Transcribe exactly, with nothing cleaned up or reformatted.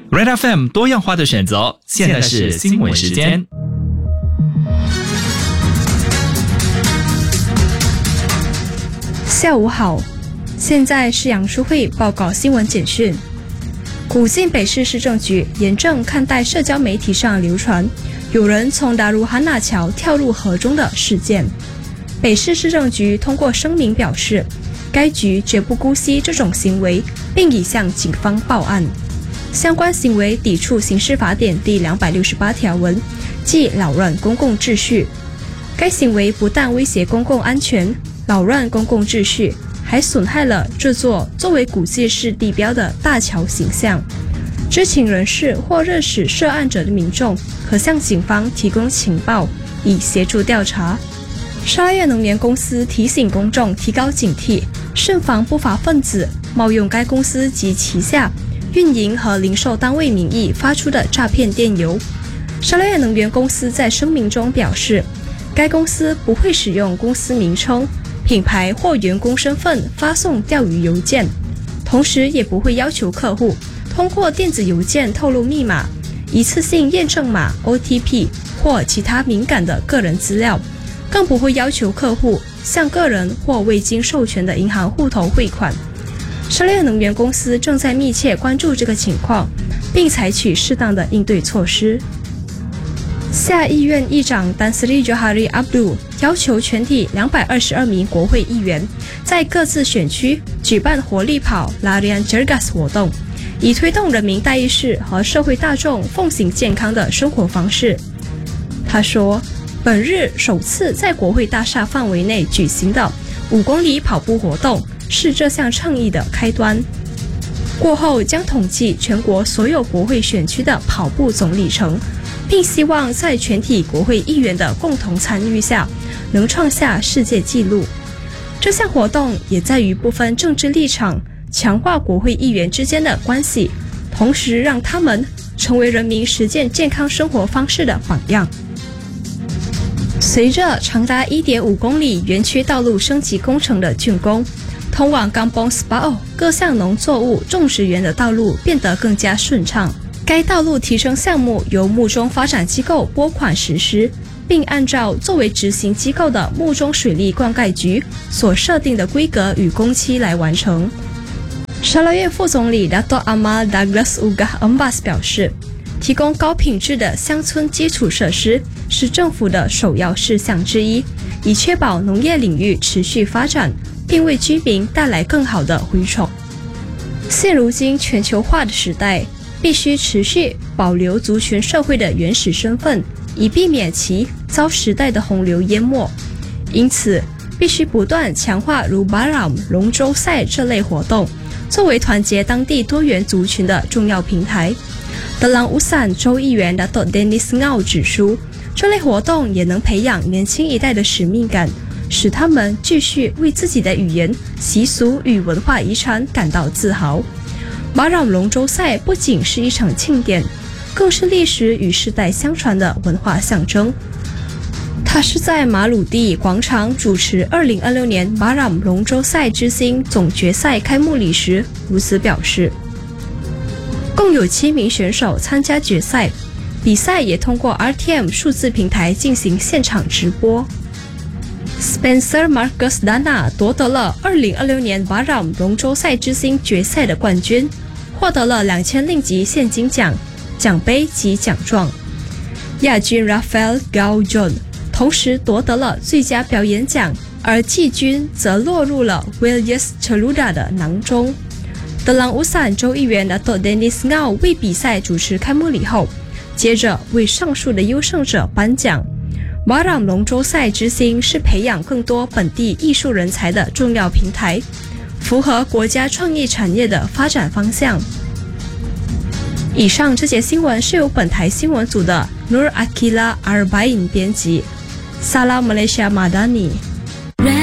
Red F M 多样化的选择，现在是新闻时间。 下午好，现在是杨淑慧报告新闻简讯。古晋北市市政局严正看待社交媒体上流传有人从达鲁哈纳桥跳入河中的事件。北市市政局通过声明表示，该局绝不姑息这种行为，并已向警方报案。相关行为抵触刑事法典第两百六十八条文，即扰乱公共秩序。该行为不但威胁公共安全，扰乱公共秩序，还损害了这座作为古迹市地标的大桥形象。知情人士或认识涉案者的民众可向警方提供情报，以协助调查。沙拉越能源公司提醒公众提高警惕，慎防不法分子冒用该公司及旗下运营和零售单位名义发出的诈骗电邮。沙拉越能源公司在声明中表示，该公司不会使用公司名称、品牌或员工身份发送钓鱼邮件，同时也不会要求客户通过电子邮件透露密码、一次性验证码 O T P 或其他敏感的个人资料，更不会要求客户向个人或未经授权的银行户头汇款。沙拉越能源公司正在密切关注这个情况，并采取适当的应对措施。下议院议长丹斯利·乔哈里·阿卜杜要求全体两百二十二名国会议员在各自选区举办活力跑 Larian Cergas 活动，以推动人民代议士和社会大众奉行健康的生活方式。他说，本日首次在国会大厦范围内举行的五公里跑步活动是这项倡议的开端。过后将统计全国所有国会选区的跑步总里程，并希望在全体国会议员的共同参与下，能创下世界纪录。这项活动也在于不分政治立场，强化国会议员之间的关系，同时让他们成为人民实践健康生活方式的榜样。随着长达 一点五公里园区道路升级工程的竣工，通往 Kampong Sipao 各项农作物种植园的道路变得更加顺畅。该道路提升项目由木中发展机构拨款实施，并按照作为执行机构的木中水利灌溉局所设定的规格与工期来完成。沙拉越副总理 Dato' Amal Douglas Ugah Embas 表示，提供高品质的乡村基础设施是政府的首要事项之一，以确保农业领域持续发展，并为居民带来更好的回酬。现如今全球化的时代，必须持续保留族群社会的原始身份，以避免其遭时代的洪流淹没。因此，必须不断强化如 Baram 龙舟赛这类活动，作为团结当地多元族群的重要平台。德朗乌散州议员的 Dennis Ngau 指出，这类活动也能培养年轻一代的使命感，使他们继续为自己的语言、习俗与文化遗产感到自豪。马朗龙舟赛不仅是一场庆典，更是历史与世代相传的文化象征。他是在马鲁蒂广场主持二零二六年马朗龙舟赛之星总决赛开幕礼时如此表示。共有七名选手参加决赛，比赛也通过 R T M 数字平台进行现场直播。Spencer Marcus Dana 夺得了二零二六年 Baram 龙舟赛之星决赛的冠军，获得了两千令吉现金奖、奖杯及奖状。亚军 Rafael Gaujon 同时夺得了最佳表演奖，而季军则落入了 Williams Chaluda 的囊中。德朗乌散州议员 Dato' Dennis Ngau 为比赛主持开幕礼后，接着为上述的优胜者颁奖。马朗龙舟赛之星是培养更多本地艺术人才的重要平台，符合国家创意产业的发展方向。以上这节新闻是由本台新闻组的 Nur Akila Arbain 编辑。Salam Malaysia Madani。